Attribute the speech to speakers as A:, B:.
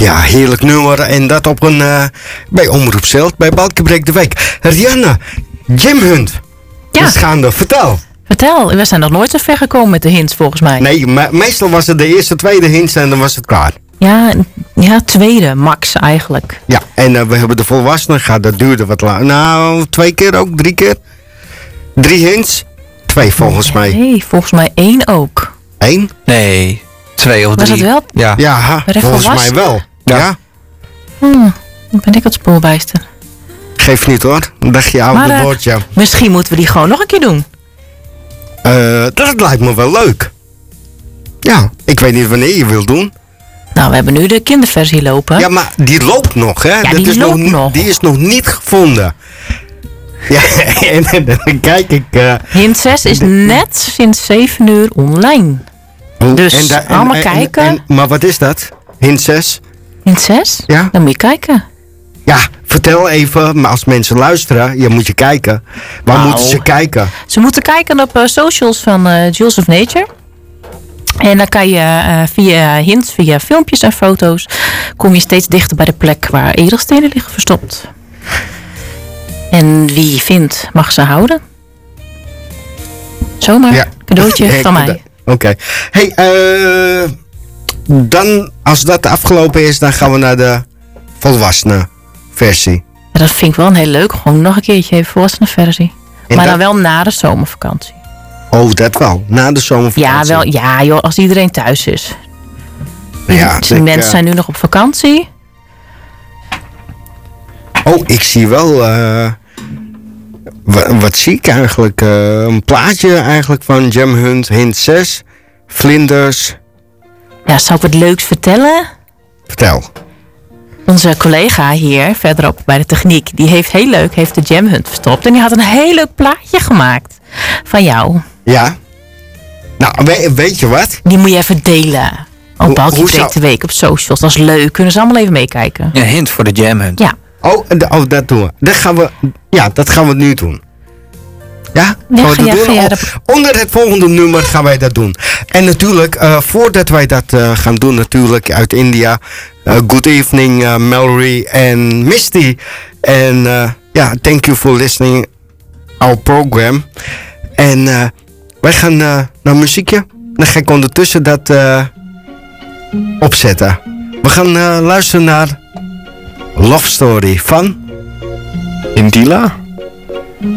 A: Ja, heerlijk nummer. En dat op bij Omroep Zelt, bij Balkenbreek de Week. Rianne, Jim Hunt.
B: Ja.
A: Is gaande. Vertel.
B: Vertel, we zijn nog nooit zo ver gekomen met de hints volgens mij.
A: Nee, meestal was het de eerste, tweede hint en dan was het klaar.
B: Ja, tweede, max eigenlijk.
A: Ja, en we hebben de volwassenen gehad. Dat duurde wat langer. Nou, 2 keer ook, 3 keer. 3 hints. 2 volgens mij.
B: Nee, volgens mij 1 ook.
A: 1?
C: Nee, 2 of 3.
B: Was het wel?
C: Ja.
A: Ja,
B: Bij de
A: volgens mij
B: volwassenen?
A: wel. Ja.
B: Dan ben ik het spoorbijster.
A: Geef niet hoor. Dan dacht je oude
B: Maar,
A: woordje.
B: Misschien moeten we die gewoon nog een keer doen.
A: Dat lijkt me wel leuk. Ja, ik weet niet wanneer je wilt doen.
B: Nou, we hebben nu de kinderversie lopen.
A: Ja, maar die loopt nog, hè?
B: Ja, die
A: is
B: loopt nog.
A: Die is nog niet gevonden. Ja, en dan kijk ik...
B: Hint 6 is net sinds 7 uur online. Dus allemaal kijken.
A: Maar wat is dat? Hint 6?
B: Hint 6?
A: Ja.
B: Dan moet je kijken.
A: Ja, vertel even, maar als mensen luisteren, je moet je kijken. Waar
B: Nou.
A: moeten ze kijken?
B: Ze moeten kijken op socials van Jewels of Nature. En dan kan je via hints, via filmpjes en foto's, kom je steeds dichter bij de plek waar edelstenen liggen verstopt. En wie vindt, mag ze houden. Zomaar,
A: Ja.
B: cadeautje van mij.
A: Oké. Hey, dan, als dat afgelopen is, dan gaan we naar de volwassenen versie.
B: Ja, dat vind ik wel een heel leuk. Gewoon nog een keertje even volwassene versie.
A: En
B: Maar
A: dat-
B: dan wel na de zomervakantie.
A: Oh, dat wel. Na de zomervakantie.
B: Ja, wel, ja joh, als iedereen thuis is.
A: Ja,
B: Die mensen zijn nu nog op vakantie.
A: Oh, ik zie wel... wat zie ik eigenlijk? Een plaatje eigenlijk van Jim Hunt, hint 6. Vlinders.
B: Ja, zou ik wat leuks vertellen?
A: Vertel.
B: Onze collega hier verderop bij de techniek, die heeft heel leuk de Jam Hunt verstopt. En die had een heel leuk plaatje gemaakt van jou.
A: Ja. Nou, weet je wat?
B: Die moet je even delen. Op
A: Hoe
B: Balkie
A: zou-
B: Breek de Week op socials. Dat is leuk. Kunnen ze allemaal even meekijken.
C: Een hint voor de Jam Hunt.
B: Ja.
A: Oh, dat doen we. Dat gaan we nu doen. Ja? Gaan we dat doen?
B: ja,
A: Onder het volgende nummer gaan wij dat doen. En natuurlijk, voordat wij dat gaan doen, natuurlijk uit India. Good evening, Mallory en Misty. En thank you for listening our program. En wij gaan naar muziekje. Dan ga ik ondertussen dat opzetten. We gaan luisteren naar Love Story van
C: Indila?